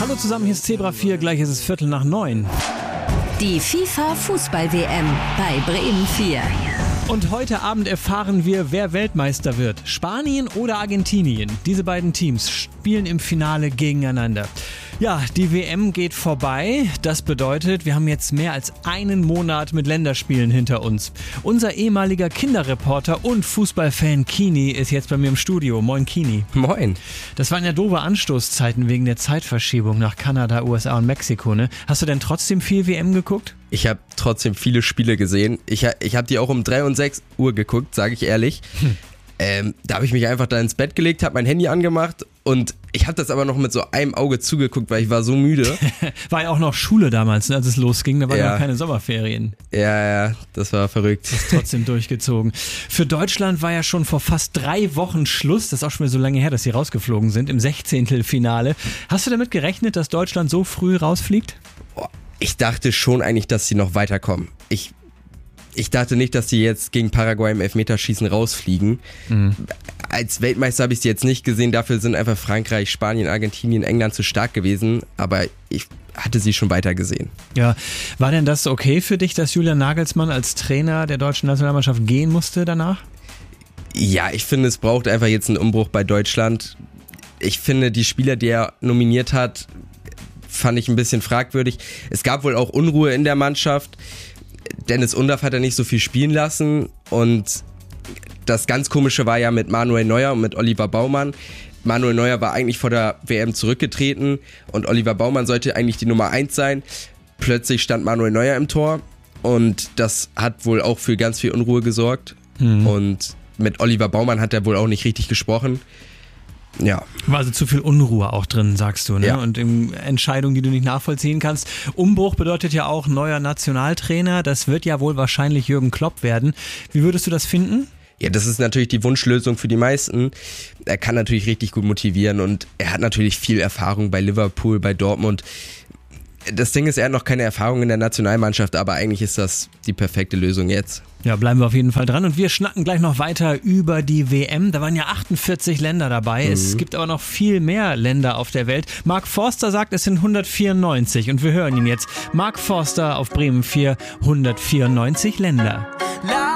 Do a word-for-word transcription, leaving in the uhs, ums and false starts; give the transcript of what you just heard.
Hallo zusammen, hier ist Zebra vier, gleich ist es Viertel nach neun. Die FIFA-Fußball-W M bei Bremen vier. Und heute Abend erfahren wir, wer Weltmeister wird. Spanien oder Argentinien. Diese beiden Teams spielen im Finale gegeneinander. Ja, die W M geht vorbei. Das bedeutet, wir haben jetzt mehr als einen Monat mit Länderspielen hinter uns. Unser ehemaliger Kinderreporter und Fußballfan Kini ist jetzt bei mir im Studio. Moin Kini. Moin. Das waren ja doofe Anstoßzeiten wegen der Zeitverschiebung nach Kanada, U S A und Mexiko, ne? Hast du denn trotzdem viel W M geguckt? Ich habe trotzdem viele Spiele gesehen. Ich, ich habe die auch um drei und sechs Uhr geguckt, sage ich ehrlich. Hm. Ähm, da habe ich mich einfach da ins Bett gelegt, habe mein Handy angemacht und ich habe das aber noch mit so einem Auge zugeguckt, weil ich war so müde. War ja auch noch Schule damals, ne, als es losging, da waren ja ja noch keine Sommerferien. Ja, ja, das war verrückt. Das ist trotzdem durchgezogen. Für Deutschland war ja schon vor fast drei Wochen Schluss, das ist auch schon wieder so lange her, dass sie rausgeflogen sind, im Sechzehntelfinale. Hast du damit gerechnet, dass Deutschland so früh rausfliegt? Oh, ich dachte schon eigentlich, dass sie noch weiterkommen. Ich Ich dachte nicht, dass sie jetzt gegen Paraguay im Elfmeterschießen rausfliegen. Mhm. Als Weltmeister habe ich sie jetzt nicht gesehen. Dafür sind einfach Frankreich, Spanien, Argentinien, England zu stark gewesen. Aber ich hatte sie schon weiter gesehen. Ja, war denn das okay für dich, dass Julian Nagelsmann als Trainer der deutschen Nationalmannschaft gehen musste danach? Ja, ich finde, es braucht einfach jetzt einen Umbruch bei Deutschland. Ich finde, die Spieler, die er nominiert hat, fand ich ein bisschen fragwürdig. Es gab wohl auch Unruhe in der Mannschaft. Dennis Undaff hat er nicht so viel spielen lassen und das ganz Komische war ja mit Manuel Neuer und mit Oliver Baumann. Manuel Neuer war eigentlich vor der W M zurückgetreten und Oliver Baumann sollte eigentlich die Nummer eins sein. Plötzlich stand Manuel Neuer im Tor und das hat wohl auch für ganz viel Unruhe gesorgt. Mhm. Und mit Oliver Baumann hat er wohl auch nicht richtig gesprochen. Ja. War also zu viel Unruhe auch drin, sagst du, ne? Ja. Und in Entscheidungen, die du nicht nachvollziehen kannst. Umbruch bedeutet ja auch neuer Nationaltrainer. Das wird ja wohl wahrscheinlich Jürgen Klopp werden. Wie würdest du das finden? Ja, das ist natürlich die Wunschlösung für die meisten. Er kann natürlich richtig gut motivieren und er hat natürlich viel Erfahrung bei Liverpool, bei Dortmund. Das Ding ist, er hat noch keine Erfahrung in der Nationalmannschaft, aber eigentlich ist das die perfekte Lösung jetzt. Ja, bleiben wir auf jeden Fall dran und wir schnacken gleich noch weiter über die W M. Da waren ja achtundvierzig Länder dabei. Mhm. Es gibt aber noch viel mehr Länder auf der Welt. Mark Forster sagt, es sind hundertvierundneunzig und wir hören ihn jetzt. Mark Forster auf Bremen vier, hundertvierundneunzig Länder.